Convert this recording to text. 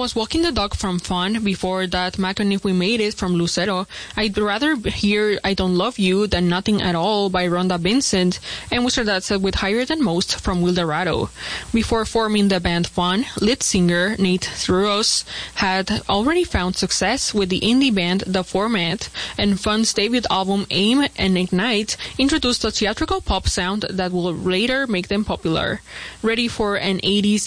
was Walking the Dog from Fun. Before that, Mac and If We Made It from Lucero. I'd rather hear I Don't Love You than Nothing at All by Rhonda Vincent. And we started that set with Higher Than Most from Wilderado. Before forming the band Fun, lead singer Nate Thuros had already found success with the indie band The Format, and Fun's debut album Aim and Ignite introduced a theatrical pop sound that will later make them popular. Ready for an 80s